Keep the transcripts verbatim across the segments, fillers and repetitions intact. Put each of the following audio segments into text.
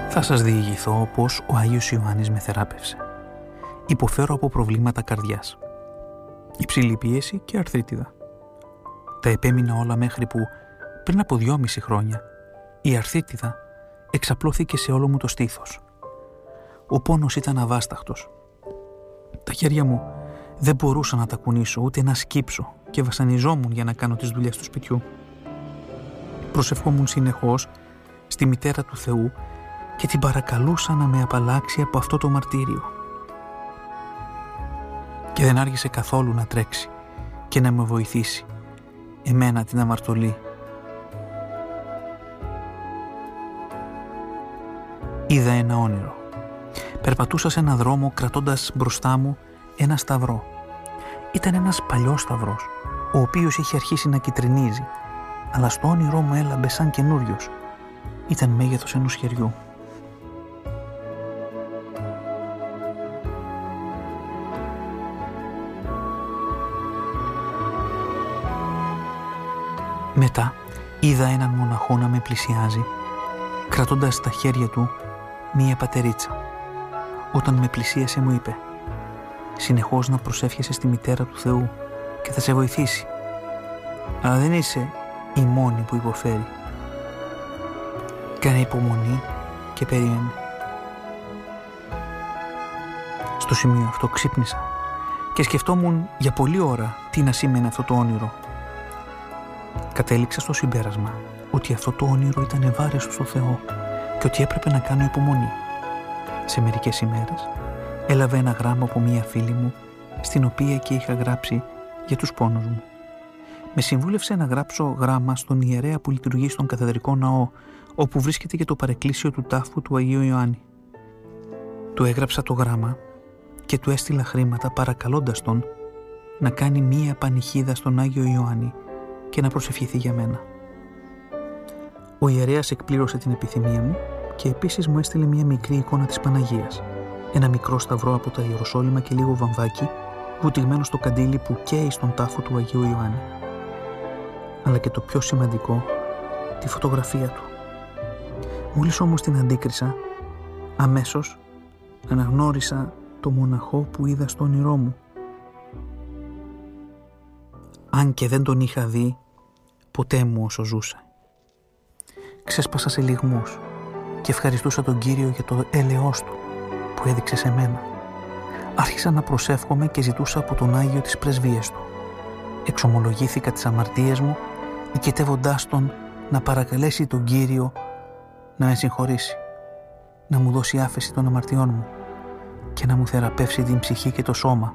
Θα σας διηγηθώ πως ο Άγιος Ιωάννης με θεράπευσε. Υποφέρω από προβλήματα καρδιάς, υψηλή πίεση και αρθρίτιδα. Τα επέμεινα όλα μέχρι που πριν από δυόμιση χρόνια η αρθρίτιδα εξαπλώθηκε σε όλο μου το στήθος. Ο πόνος ήταν αβάσταχτος. Τα χέρια μου δεν μπορούσα να τα κουνήσω ούτε να σκύψω και βασανιζόμουν για να κάνω τις δουλειές του σπιτιού. Προσευχόμουν συνεχώς στη μητέρα του Θεού και την παρακαλούσα να με απαλλάξει από αυτό το μαρτύριο. Και δεν άργησε καθόλου να τρέξει και να με βοηθήσει, εμένα την αμαρτωλή. Είδα ένα όνειρο. Περπατούσα σε ένα δρόμο κρατώντας μπροστά μου ένα σταυρό. Ήταν ένας παλιός σταυρός, ο οποίος είχε αρχίσει να κυτρινίζει, αλλά στο όνειρό μου έλαμπε σαν καινούριος. Ήταν μέγεθος ενός χεριού. Μετά είδα έναν μοναχό να με πλησιάζει, κρατώντας στα χέρια του μία πατερίτσα. Όταν με πλησίασε μου είπε: «Συνεχώς να προσεύχεσαι στη μητέρα του Θεού και θα σε βοηθήσει. Αλλά δεν είσαι η μόνη που υποφέρει. Κάνε υπομονή και περίμενε». Στο σημείο αυτό ξύπνησα και σκεφτόμουν για πολλή ώρα τι να σήμαινε αυτό το όνειρο. Κατέληξα στο συμπέρασμα ότι αυτό το όνειρο ήταν ευάρεστο στο Θεό και ότι έπρεπε να κάνω υπομονή. Σε μερικές ημέρες έλαβε ένα γράμμα από μία φίλη μου, στην οποία και είχα γράψει για τους πόνους μου. Με συμβούλευσε να γράψω γράμμα στον ιερέα που λειτουργεί στον καθεδρικό ναό, όπου βρίσκεται και το παρεκκλήσιο του τάφου του Αγίου Ιωάννη. Του έγραψα το γράμμα και του έστειλα χρήματα παρακαλώντας τον να κάνει μία πανηχίδα στον Άγιο Ιωάννη και να προσευχηθεί για μένα. Ο ιερέας εκπλήρωσε την επιθυμία μου και επίσης μου έστειλε μία μικρή εικόνα της Παναγίας, ένα μικρό σταυρό από τα Ιεροσόλυμα και λίγο βαμβάκι βουτυγμένο στο καντήλι που καίει στον τάφο του Αγίου Ιωάννη. Αλλά και το πιο σημαντικό, τη φωτογραφία του. Μόλις όμως την αντίκρισα, αμέσως αναγνώρισα το μοναχό που είδα στο όνειρό μου. Αν και δεν τον είχα δει ποτέ μου όσο ζούσα. Ξέσπασα σε λυγμούς και ευχαριστούσα τον Κύριο για το έλεος του που έδειξε σε μένα. Άρχισα να προσεύχομαι και ζητούσα από τον Άγιο τις πρεσβείες του. Εξομολογήθηκα τις αμαρτίες μου, οικετεύοντάς τον να παρακαλέσει τον Κύριο να με συγχωρήσει, να μου δώσει άφεση των αμαρτιών μου και να μου θεραπεύσει την ψυχή και το σώμα.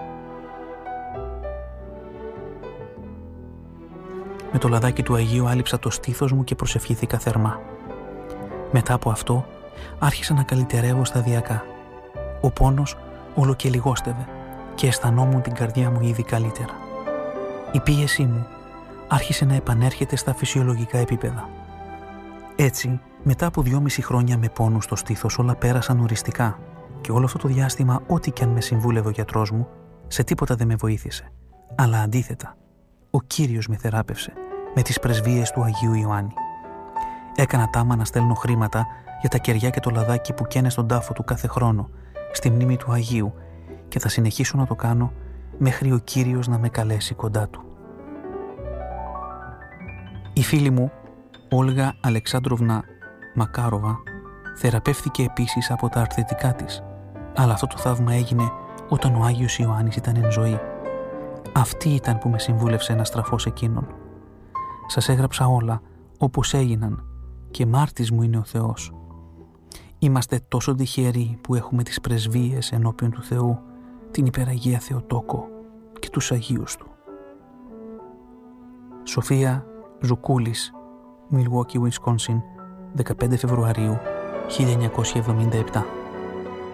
Με το λαδάκι του Αγίου άλυψα το στήθος μου και προσευχήθηκα θερμά. Μετά από αυτό άρχισα να καλυτερεύω σταδιακά. Ο πόνος όλο και λιγόστευε και αισθανόμουν την καρδιά μου ήδη καλύτερα. Η πίεσή μου άρχισε να επανέρχεται στα φυσιολογικά επίπεδα. Έτσι, μετά από δυόμιση χρόνια με πόνους στο στήθος, όλα πέρασαν οριστικά και όλο αυτό το διάστημα, ό,τι και αν με συμβούλευε ο γιατρός μου, σε τίποτα δεν με βοήθησε. Αλλά αντίθετα, ο Κύριος με θεράπευσε με τις πρεσβείες του Αγίου Ιωάννη. Έκανα τάμα να στέλνω χρήματα για τα κεριά και το λαδάκι που καίνε στον τάφο του κάθε χρόνο, στη μνήμη του Αγίου, και θα συνεχίσω να το κάνω μέχρι ο Κύριος να με καλέσει κοντά του. Η φίλη μου, Όλγα Αλεξάνδροβνα Μακάροβα, θεραπεύθηκε επίσης από τα αρθριτικά της, αλλά αυτό το θαύμα έγινε όταν ο Άγιος Ιωάννης ήταν εν ζωή. Αυτή ήταν που με συμβούλευσε να στραφώ σε εκείνον. Σας έγραψα όλα όπως έγιναν και μάρτης μου είναι ο Θεός. Είμαστε τόσο τυχεροί που έχουμε τις πρεσβείες ενώπιον του Θεού, την Υπεραγία Θεοτόκο και τους Αγίους Του. Σοφία Ζουκούλης, Milwaukee, Wisconsin, δεκαπέντε Φεβρουαρίου χίλια εννιακόσια εβδομήντα επτά.